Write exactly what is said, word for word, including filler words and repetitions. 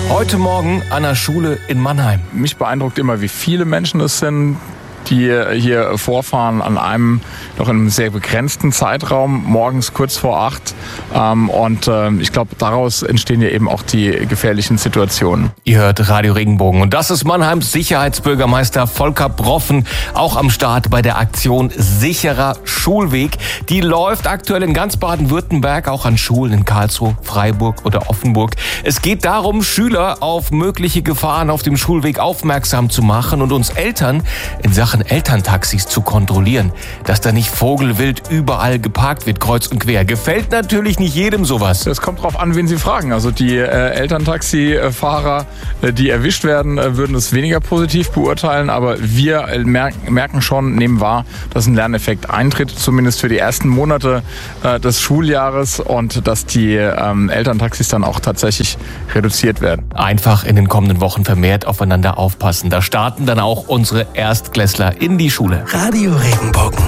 Heute Morgen an der Schule in Mannheim. Mich beeindruckt immer, wie viele Menschen es sind, die hier vorfahren an einem noch in einem sehr begrenzten Zeitraum, morgens kurz vor acht. Ähm, und äh, ich glaube, daraus entstehen ja eben auch die gefährlichen Situationen. Ihr hört Radio Regenbogen und das ist Mannheims Sicherheitsbürgermeister Volker Broffen, auch am Start bei der Aktion Sicherer Schulweg. Die läuft aktuell in ganz Baden-Württemberg, auch an Schulen in Karlsruhe, Freiburg oder Offenburg. Es geht darum, Schüler auf mögliche Gefahren auf dem Schulweg aufmerksam zu machen und uns Eltern in Sachen Elterntaxis zu kontrollieren, dass da nicht vogelwild überall geparkt wird, kreuz und quer. Gefällt natürlich nicht jedem sowas. Es kommt drauf an, wen Sie fragen. Also die äh, Elterntaxifahrer, äh, die erwischt werden, äh, würden es weniger positiv beurteilen, aber wir äh, merken, merken schon, nehmen wahr, dass ein Lerneffekt eintritt, zumindest für die ersten Monate äh, des Schuljahres und dass die ähm, Elterntaxis dann auch tatsächlich reduziert werden. Einfach in den kommenden Wochen vermehrt aufeinander aufpassen. Da starten dann auch unsere Erstklässler in die Schule. Radio Regenbogen.